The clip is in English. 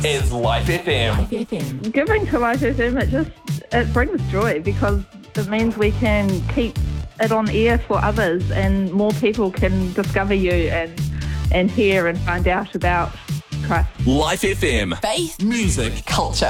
is Life FM. Giving to Life FM, it brings joy because it means we can keep it on air for others and more people can discover you and hear and find out about Christ. Life FM. Faith, music, culture.